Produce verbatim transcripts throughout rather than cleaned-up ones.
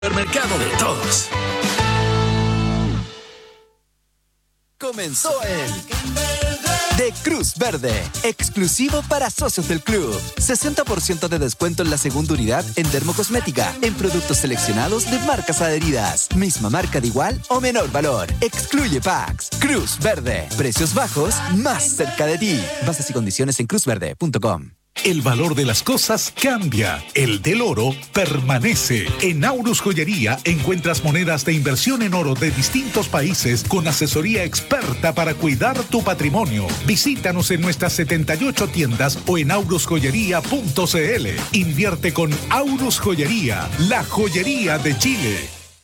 Supermercado de todos. Comenzó el de Cruz Verde, exclusivo para socios del club. sesenta por ciento de descuento en la segunda unidad en dermocosmética, en productos seleccionados de marcas adheridas. Misma marca de igual o menor valor. Excluye packs. Cruz Verde. Precios bajos, más cerca de ti. Bases y condiciones en cruz verde punto com. El valor de las cosas cambia, el del oro permanece. En Aurus Joyería encuentras monedas de inversión en oro de distintos países con asesoría experta para cuidar tu patrimonio. Visítanos en nuestras setenta y ocho tiendas o en aurus joyería punto c l. Invierte con Aurus Joyería, la joyería de Chile.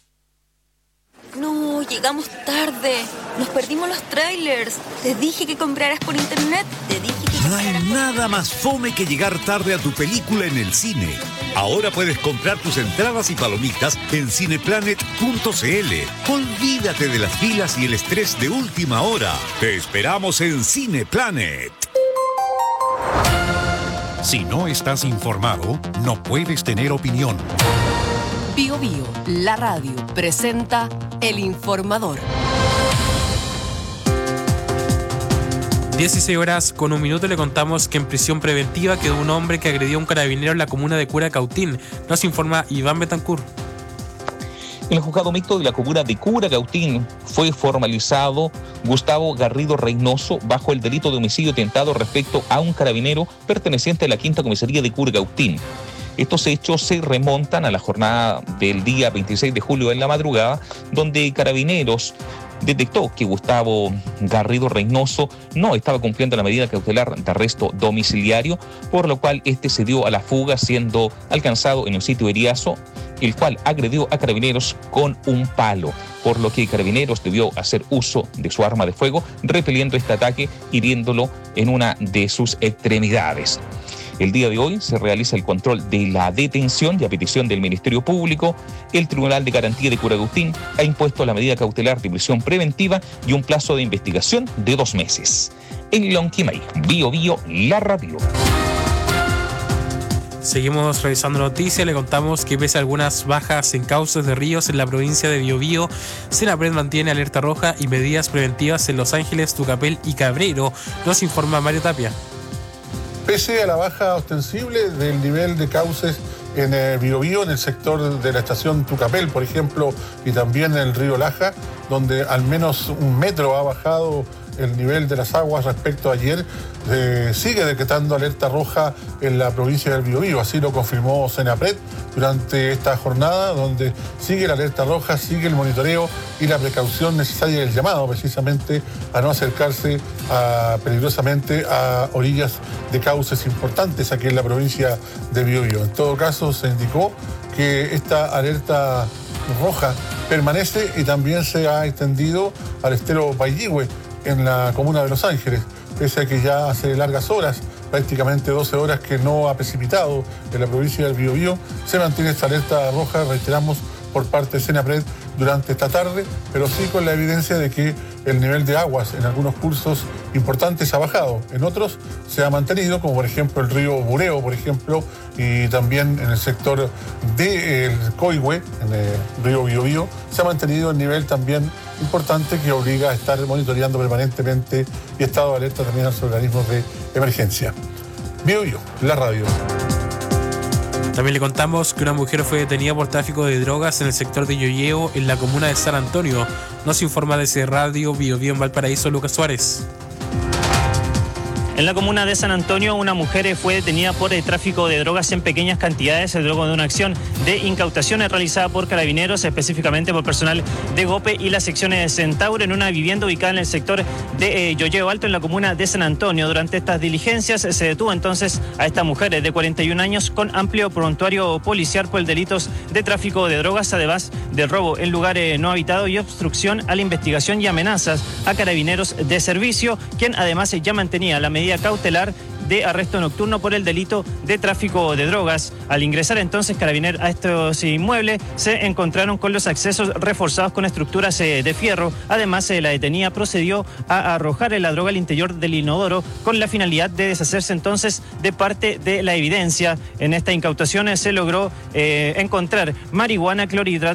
No, llegamos tarde. Nos perdimos los trailers. Te dije que compraras por internet. Te dije que... No hay nada más fome que llegar tarde a tu película en el cine. Ahora puedes comprar tus entradas y palomitas en cineplanet punto c l. Olvídate de las filas y el estrés de última hora. Te esperamos en Cineplanet. Si no estás informado, no puedes tener opinión. Bio Bio, la radio, presenta El Informador. dieciséis horas con un minuto le contamos que en prisión preventiva quedó un hombre que agredió a un carabinero en la comuna de Curacautín. Nos informa Iván Betancourt. En el juzgado mixto de la comuna de Curacautín fue formalizado Gustavo Garrido Reynoso bajo el delito de homicidio tentado respecto a un carabinero perteneciente a la quinta comisaría de Curacautín. Estos hechos se remontan a la jornada del día veintiséis de julio en la madrugada, donde Carabineros detectó que Gustavo Garrido Reynoso no estaba cumpliendo la medida cautelar de arresto domiciliario, por lo cual este se dio a la fuga, siendo alcanzado en el sitio de Iriazo, el cual agredió a Carabineros con un palo, por lo que Carabineros debió hacer uso de su arma de fuego, repeliendo este ataque, hiriéndolo en una de sus extremidades. El día de hoy se realiza el control de la detención y a petición del Ministerio Público, el Tribunal de Garantía de Curacautín ha impuesto la medida cautelar de prisión preventiva y un plazo de investigación de dos meses. En Lonquimay, Bio Bio, la radio. Seguimos revisando noticias, le contamos que pese a algunas bajas en cauces de ríos en la provincia de Biobío, Senapred mantiene alerta roja y medidas preventivas en Los Ángeles, Tucapel y Cabrero. Nos informa Mario Tapia. Pese a la baja ostensible del nivel de cauces en eh, Biobío, en el sector de la estación Tucapel, por ejemplo, y también en el río Laja, donde al menos un metro ha bajado el nivel de las aguas respecto a ayer, eh, sigue decretando alerta roja en la provincia del Biobío. Así lo confirmó Senapred durante esta jornada, donde sigue la alerta roja, sigue el monitoreo y la precaución necesaria del llamado precisamente a no acercarse a, peligrosamente a orillas de cauces importantes aquí en la provincia de Biobío. En todo caso, se indicó que esta alerta roja permanece y también se ha extendido al estero Pailihue, en la comuna de Los Ángeles, pese a que ya hace largas horas, prácticamente doce horas que no ha precipitado en la provincia del Biobío, se mantiene esta alerta roja, reiteramos, por parte de Senapred durante esta tarde, pero sí con la evidencia de que el nivel de aguas en algunos cursos importantes ha bajado, en otros se ha mantenido, como por ejemplo el río Bureo, por ejemplo, y también en el sector del Coihue, en el río Biobío, se ha mantenido el nivel también importante que obliga a estar monitoreando permanentemente y estado de alerta también a los organismos de emergencia. Biobío, la radio. También le contamos que una mujer fue detenida por tráfico de drogas en el sector de Yoyeo, en la comuna de San Antonio. Nos informa desde Radio Bio Bio en Valparaíso, Lucas Suárez. En la comuna de San Antonio, una mujer fue detenida por el tráfico de drogas en pequeñas cantidades luego de una acción de incautaciones realizada por Carabineros, específicamente por personal de GOPE y las secciones de Centauro, en una vivienda ubicada en el sector de eh, Yoyeo Alto, en la comuna de San Antonio. Durante estas diligencias se detuvo entonces a esta mujer de cuarenta y un años con amplio prontuario policial por delitos de tráfico de drogas, además de robo en lugares no habitados y obstrucción a la investigación y amenazas a Carabineros de servicio, quien además ya mantenía la medida cautelar de arresto nocturno por el delito de tráfico de drogas. Al ingresar entonces Carabineros a estos inmuebles, se encontraron con los accesos reforzados con estructuras eh, de fierro. Además, eh, la detenida procedió a arrojar la droga al interior del inodoro con la finalidad de deshacerse entonces de parte de la evidencia. En esta incautación eh, se logró eh, encontrar marihuana, clorhidrato